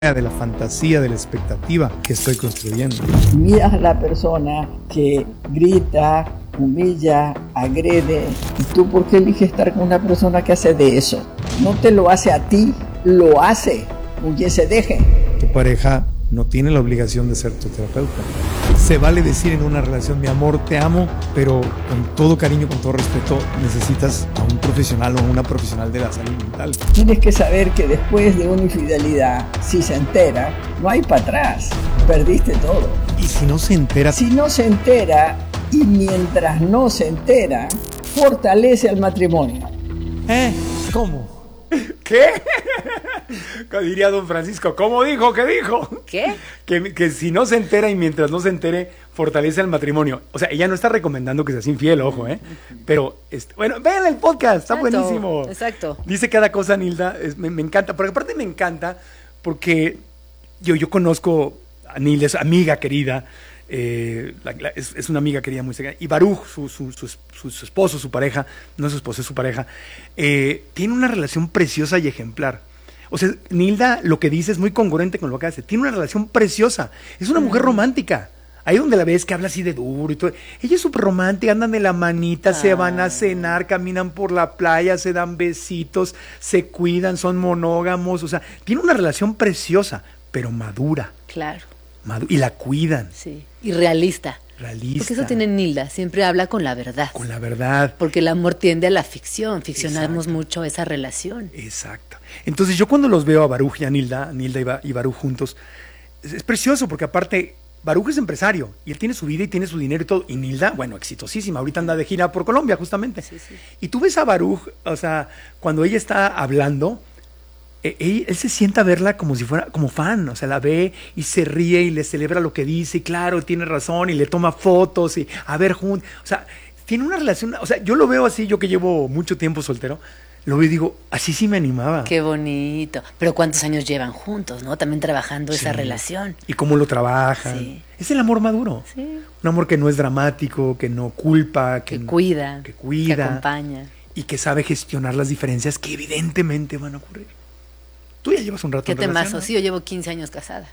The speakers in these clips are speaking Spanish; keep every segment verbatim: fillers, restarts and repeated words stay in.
de la fantasía, de la expectativa que estoy construyendo. Miras a la persona que grita, humilla, agrede, ¿y tú por qué eliges estar con una persona que hace de eso? No te lo hace a ti, lo hace con quien se deje. Tu pareja no tiene la obligación de ser tu terapeuta. Se vale decir en una relación, mi amor, te amo, pero con todo cariño, con todo respeto, necesitas a un profesional o a una profesional de la salud mental. Tienes que saber que después de una infidelidad, si se entera, no hay para atrás. Perdiste todo. Y si no se entera... Si no se entera, y mientras no se entera, fortalece al matrimonio. ¿Eh? ¿Cómo? ¿Qué? Diría don Francisco, ¿cómo dijo? ¿Qué dijo? ¿Qué? Que, que si no se entera y mientras no se entere, fortalece el matrimonio. O sea, ella no está recomendando que seas infiel, ojo, ¿eh? Pero, este, bueno, vean el podcast, está Exacto, buenísimo. Exacto. Dice cada cosa, Nilda, es, me, me encanta. Porque aparte me encanta porque yo, yo conozco a Nilda, es amiga querida. Eh, la, la, es, es una amiga querida muy cercana. Y Baruch, su, su, su, su, su esposo, su pareja, no es su esposo, es su pareja, eh, tiene una relación preciosa y ejemplar. O sea, Nilda lo que dice es muy congruente con lo que hace. Tiene una relación preciosa. Es una mujer romántica. Ahí donde la ves que habla así de duro y todo. Ella es súper romántica, andan de la manita, ah. se van a cenar, caminan por la playa, se dan besitos, se cuidan, son monógamos. O sea, tiene una relación preciosa, pero madura. Claro. Madu- y la cuidan. Sí. Y realista. Realista. Porque eso tiene Nilda, siempre habla con la verdad. Con la verdad. Porque el amor tiende a la ficción, ficcionamos Exacto. mucho esa relación. Exacto. Entonces yo cuando los veo a Baruch y a Nilda, Nilda y, ba- y Baruch juntos, es, es precioso porque aparte Baruch es empresario y él tiene su vida y tiene su dinero y todo. Y Nilda, bueno, exitosísima, ahorita anda de gira por Colombia justamente. Sí, sí. Y tú ves a Baruch, o sea, cuando ella está hablando, Él, él se sienta a verla como si fuera, como fan, o sea, la ve y se ríe y le celebra lo que dice, y claro, tiene razón, y le toma fotos, y a ver, juntos, o sea, tiene una relación, o sea, yo lo veo así, yo que llevo mucho tiempo soltero, lo veo y digo, así sí me animaba. Qué bonito. Pero ¿cuántos años llevan juntos, no? También trabajando Sí. esa relación. Y cómo lo trabajan. Sí. Es el amor maduro. Sí. Un amor que no es dramático, que no culpa, que, Que no- cuida, que cuida, que acompaña. y que sabe gestionar las diferencias que evidentemente van a ocurrir. Tú ya llevas un rato ¿Qué en relación, temazo? ¿no? Sí, yo llevo quince años casada.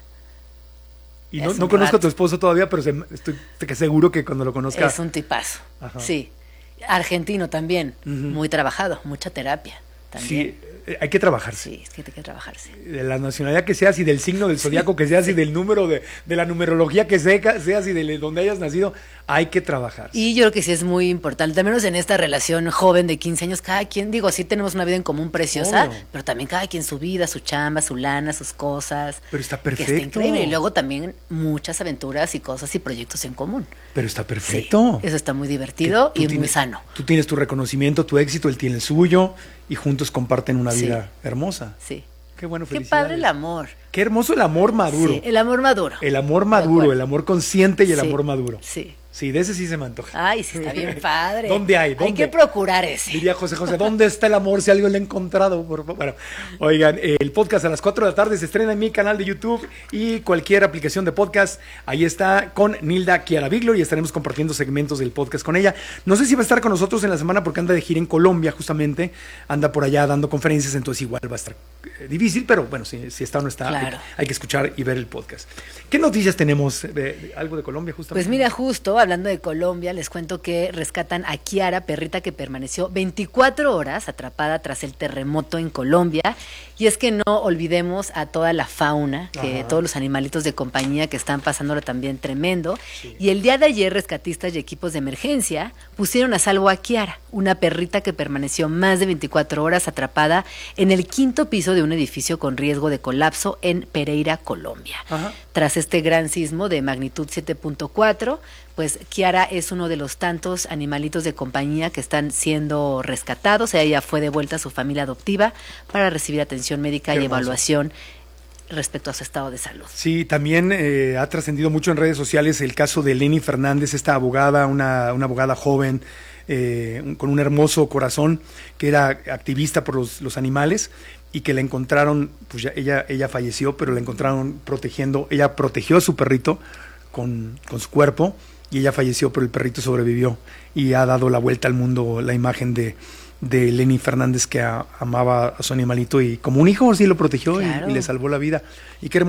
Y no, Es no un conozco a rato. tu esposo todavía, pero se, estoy que seguro que cuando lo conozca... Es un tipazo. Ajá. Sí. Argentino también. Ujú. Muy trabajado, mucha terapia también. Sí, eh, hay que trabajarse. Sí, es que hay que trabajarse. De la nacionalidad que seas y del signo del zodiaco que seas y del número de, de la numerología que seca- seas y de donde hayas nacido, hay que trabajar. Y yo creo que sí es muy importante, al menos en esta relación joven de quince años, cada quien, digo, sí tenemos una vida en común preciosa, Obvio. pero también cada quien su vida, su chamba, su lana, sus cosas. Pero está Que perfecto. está increíble. Y luego también muchas aventuras y cosas y proyectos en común. Pero está Sí, perfecto. eso está muy divertido Que tú y muy tienes- sano. Tú tienes tu reconocimiento, tu éxito, él tiene el suyo y juntos comparten una Sí. vida hermosa. Sí. Qué bueno, Qué felicidades. padre el amor. Qué hermoso el amor maduro. Sí, el amor maduro. El amor De maduro, acuerdo. el amor consciente y el Sí, amor maduro. Sí. Sí, de ese sí se me antoja. Ay, sí, está bien padre. ¿Dónde hay? Hay ¿Dónde? que procurar ese. Diría José José, ¿dónde está el amor si alguien lo ha encontrado? Por favor. Bueno, oigan, eh, el podcast a las cuatro de la tarde se estrena en mi canal de YouTube y cualquier aplicación de podcast. Ahí está con Nilda Chiaraviglo y estaremos compartiendo segmentos del podcast con ella. No sé si va a estar con nosotros en la semana porque anda de gira en Colombia justamente. Anda por allá dando conferencias, entonces igual va a estar eh, difícil, pero bueno, si, si está o no está, Claro. hay, hay que escuchar y ver el podcast. ¿Qué noticias tenemos? De, de- ¿Algo de Colombia justamente? Pues mira, justo hablando de Colombia, les cuento que rescatan a Kiara, perrita que permaneció veinticuatro horas atrapada tras el terremoto en Colombia. Y es que no olvidemos a toda la fauna, que Ajá. todos los animalitos de compañía que están pasándolo también tremendo. Y el día de ayer, rescatistas y equipos de emergencia pusieron a salvo a Kiara, una perrita que permaneció más de veinticuatro horas atrapada en el quinto piso de un edificio con riesgo de colapso en Pereira, Colombia. Ajá. Tras este gran sismo de magnitud siete punto cuatro, pues Kiara es uno de los tantos animalitos de compañía que están siendo rescatados. Ella fue devuelta a su familia adoptiva para recibir atención médica Qué y hermoso. evaluación respecto a su estado de salud. Sí, también eh, ha trascendido mucho en redes sociales el caso de Lenny Fernández, esta abogada, una, una abogada joven eh, un- con un hermoso corazón, que era activista por los, los animales y que la encontraron, pues ya, ella, ella falleció, pero la encontraron protegiendo, ella protegió a su perrito con, con su cuerpo y ella falleció, pero el perrito sobrevivió y ha dado la vuelta al mundo la imagen de de Lenny Fernández, que a, amaba a su animalito y como un hijo sí lo protegió, claro. y, y le salvó la vida. Y qué